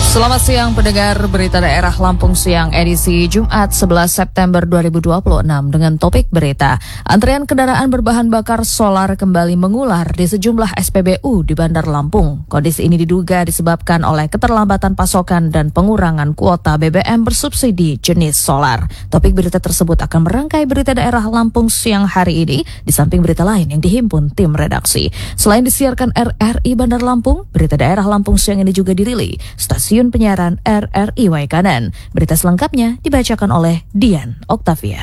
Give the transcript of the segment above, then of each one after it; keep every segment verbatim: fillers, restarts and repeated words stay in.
Selamat siang pendengar berita daerah Lampung Siang edisi Jumat sebelas September dua ribu dua puluh enam dengan topik berita. Antrian kendaraan berbahan bakar solar kembali mengular di sejumlah S P B U di Bandar Lampung. Kondisi ini diduga disebabkan oleh keterlambatan pasokan dan pengurangan kuota B B M bersubsidi jenis solar. Topik berita tersebut akan merangkai berita daerah Lampung Siang hari ini di samping berita lain yang dihimpun tim redaksi. Selain disiarkan R R I Bandar Lampung, berita daerah Lampung Siang ini juga dirilis stasiun penyiaran R R I Waikanan. Berita selengkapnya dibacakan oleh Dian Oktavia.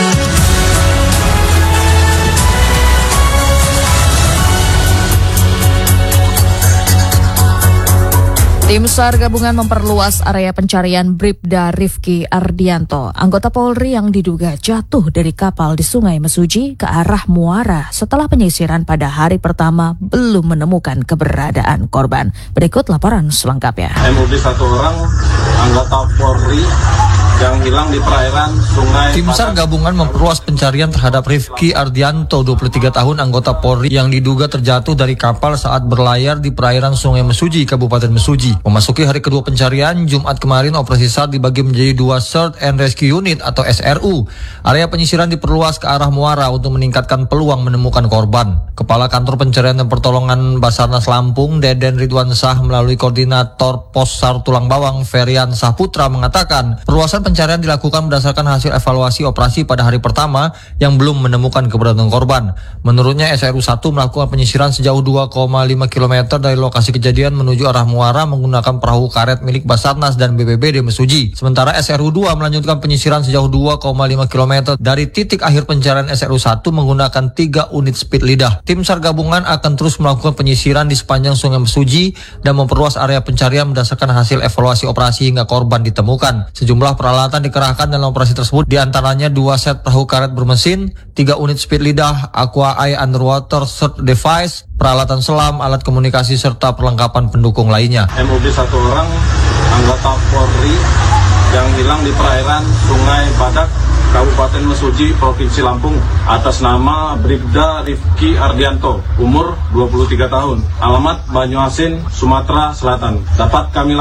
Tim SAR gabungan memperluas area pencarian Bribda Rifki Ardianto, anggota Polri yang diduga jatuh dari kapal di Sungai Mesuji ke arah Muara setelah penyisiran pada hari pertama belum menemukan keberadaan korban. Berikut laporan selengkapnya. M U D satu orang anggota Polri yang hilang di perairan Sungai. Tim SAR gabungan memperluas pencarian terhadap Rifki Ardianto, dua puluh tiga tahun, anggota Polri yang diduga terjatuh dari kapal saat berlayar di perairan Sungai Mesuji, Kabupaten Mesuji. Memasuki hari kedua pencarian, Jumat kemarin operasi SAR dibagi menjadi dua Search and Rescue Unit atau S R U. Area penyisiran diperluas ke arah Muara untuk meningkatkan peluang menemukan korban. Kepala Kantor Pencarian dan Pertolongan Basarnas Lampung, Deden Ridwan Shah, melalui Koordinator Pos SAR Tulang Bawang, Ferian Saputra, mengatakan perluasan pencarian dilakukan berdasarkan hasil evaluasi operasi pada hari pertama yang belum menemukan keberadaan korban. Menurutnya S R U satu melakukan penyisiran sejauh dua koma lima kilometer dari lokasi kejadian menuju arah Muara menggunakan perahu karet milik Basarnas dan B B B D Mesuji. Sementara S R U dua melanjutkan penyisiran sejauh dua koma lima kilometer dari titik akhir pencarian S R U satu menggunakan tiga unit speed lidah. Tim SAR gabungan akan terus melakukan penyisiran di sepanjang Sungai Mesuji dan memperluas area pencarian berdasarkan hasil evaluasi operasi hingga korban ditemukan. Sejumlah peralatan dikerahkan dalam operasi tersebut, diantaranya dua set perahu karet bermesin, tiga unit speed lidah, Aqua Eye Underwater Search Device, peralatan selam, alat komunikasi, serta perlengkapan pendukung lainnya. M U D satu orang anggota Polri yang hilang di perairan Sungai Badak, Kabupaten Mesuji, Provinsi Lampung, atas nama Bribda Rifki Ardianto, umur dua puluh tiga tahun, alamat Banyuasin, Sumatera Selatan. Dapat kami